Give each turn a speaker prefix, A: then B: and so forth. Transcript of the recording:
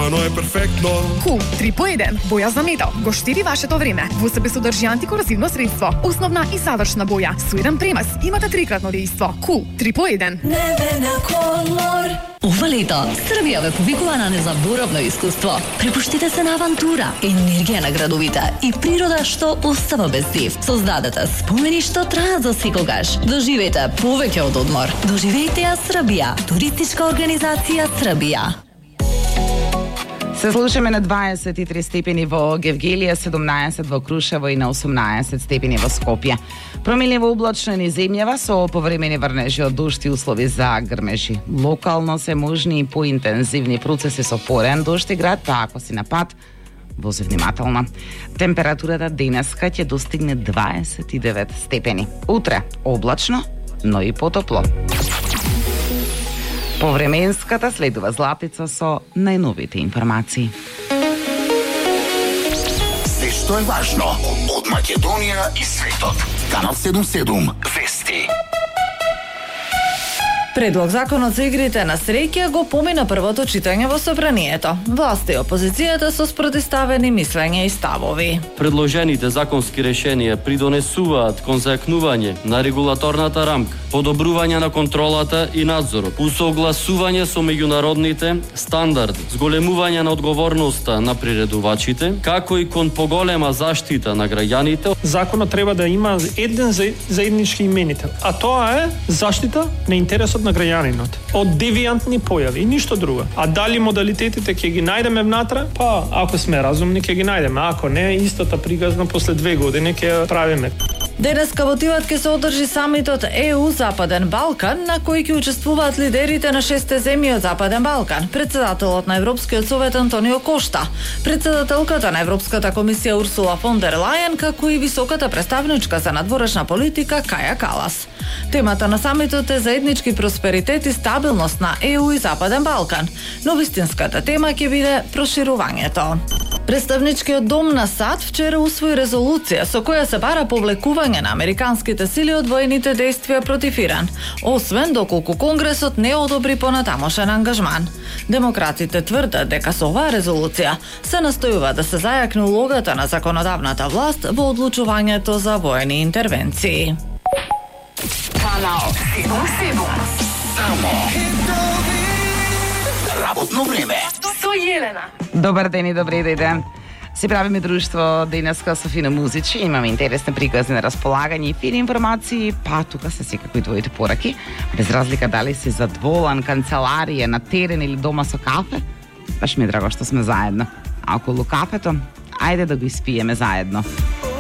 A: Навано е перфектно.
B: Кул 3 по 1. Боја за метал. Го штиди вашето време. Во себе содржи антикорозивно средство. Основна и завршна боја. Со еден премес имате трикратно дејство. Кул 3 по 1.
C: Невена колор.
D: Ова лето Србија ве повикува на незаборавно искуство. Препуштите се на авантура, енергија на градовите и природа што остава без див. Создадете спомени што траат за секогаш. Доживејте повеќе од одмор. Доживејте ја Србија. Туристичка организација Србија.
E: Се слушаме на 23 степени во Гевгелија, 17 во Крушево и на 18 степени во Скопје. Промилливо облачно низ земјава со повремени врнежи од дожд и услови за грмежи. Локално се можни и поинтензивни процеси со порен дожд и град, па ако си на пат, вози внимателно. Температурата денеска ќе достигне 29 степени. Утре облачно, но и потопло. Повременската следува Златица со најновите информации.
F: Се што е важно од Македонија и светот. Канал 77 Вести.
G: Предлог законот за игрите на среќа го помина првото читање во собранието. Власта и опозицијата со спротивставени мислења и ставови.
H: Предложените законски решенија придонесуваат кон зајакнување на регулаторната рамка, подобрување на контролата и надзорот, усогласување со меѓународните стандарди, зголемување на одговорноста на приредувачите, како и кон поголема заштита на граѓаните.
I: Законот треба да има еден заеднички именител, а тоа е заштита на интересот на граѓанинот од девијантни појави и ништо друго. А дали модалитетите ќе ги најдеме внатре? Па, ако сме разумни ќе ги најдеме, ако не, истата пригазна после 2 години ќе правиме.
G: Денеска во Тиват ќе се одржи самитот ЕУ Западен Балкан, на кој ќе учествуваат лидерите на 6 земји од Западен Балкан, председателот на Европскиот совет Антонио Кошта, председателката на Европската комисија Урсула фон дер Лајен, како и високата представничка за надворешна политика Каја Калас. Темата на самитот е заеднички просперитет и стабилност на ЕУ и Западен Балкан, но вистинската тема ќе биде проширувањето. Представничкиот дом на САД вчера усвои резолуција со која се бара повлекување на американските сили од воените действија против Иран, освен доколку Конгресот не одобри понатамошен ангажман. Демократите тврдат дека со оваа резолуција се настојува да се зајакне улогата на законодавната власт во одлучувањето за воени интервенции.
F: Канал 77. Само работно време
B: Со Јелена.
E: Добар ден и добре дојде. Си правиме друштво денеска со фина музичи, имаме интересни приказни на располагање и фини информации, па тука се секако твоите пораки. Без разлика дали си задволен, канцеларија, на терен или дома со кафе, баш ми е драго што сме заедно. А околу кафето, ајде да го испиеме заедно.